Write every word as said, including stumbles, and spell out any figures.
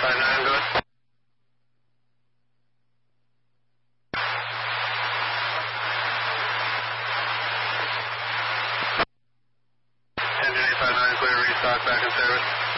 five nine, go ahead. Engine eight five nine, clear restock, back in service.